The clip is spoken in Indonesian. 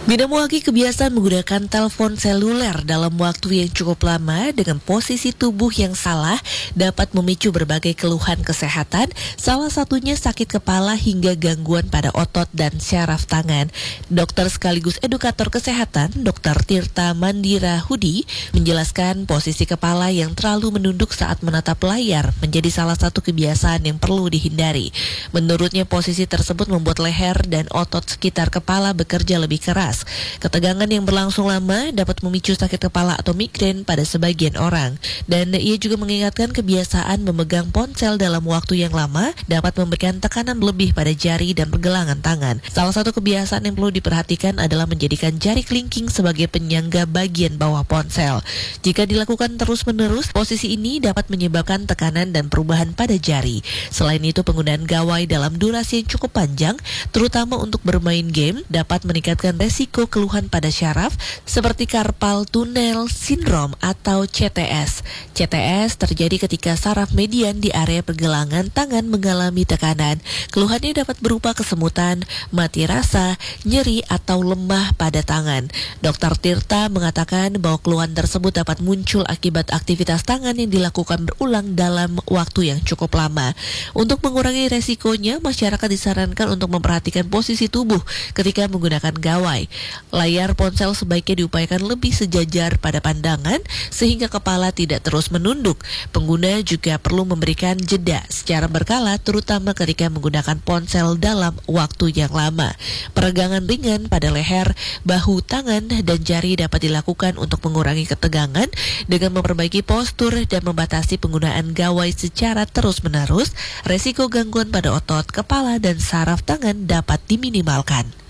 Minamwaki kebiasaan menggunakan telepon seluler dalam waktu yang cukup lama dengan posisi tubuh yang salah dapat memicu berbagai keluhan kesehatan, salah satunya sakit kepala hingga gangguan pada otot dan syaraf tangan. Dokter sekaligus edukator kesehatan, Dr. Tirta Mandira Hudi, menjelaskan posisi kepala yang terlalu menunduk saat menatap layar menjadi salah satu kebiasaan yang perlu dihindari. Menurutnya posisi tersebut membuat leher dan otot sekitar kepala bekerja lebih keras. Ketegangan yang berlangsung lama dapat memicu sakit kepala atau migrain pada sebagian orang. Dan ia juga mengingatkan kebiasaan memegang ponsel dalam waktu yang lama dapat memberikan tekanan lebih pada jari dan pergelangan tangan. Salah satu kebiasaan yang perlu diperhatikan adalah menjadikan jari kelingking sebagai penyangga bagian bawah ponsel. Jika dilakukan terus-menerus, posisi ini dapat menyebabkan tekanan dan perubahan pada jari. Selain itu, penggunaan gawai dalam durasi yang cukup panjang, terutama untuk bermain game, dapat meningkatkan resiko keluhan pada syaraf seperti carpal tunnel syndrome atau CTS. CTS terjadi ketika saraf median di area pergelangan tangan mengalami tekanan. Keluhannya dapat berupa kesemutan, mati rasa, nyeri atau lemah pada tangan. Dr. Tirta mengatakan bahwa keluhan tersebut dapat muncul akibat aktivitas tangan yang dilakukan berulang dalam waktu yang cukup lama. Untuk mengurangi resikonya, masyarakat disarankan untuk memperhatikan posisi tubuh ketika menggunakan gawai. Layar ponsel sebaiknya diupayakan lebih sejajar pada pandangan sehingga kepala tidak terus menunduk. Pengguna juga perlu memberikan jeda secara berkala, terutama ketika menggunakan ponsel dalam waktu yang lama. Peregangan ringan pada leher, bahu, tangan, dan jari dapat dilakukan untuk mengurangi ketegangan dengan memperbaiki postur dan membatasi penggunaan gawai secara terus-menerus. Resiko gangguan pada otot, kepala, dan saraf tangan dapat diminimalkan.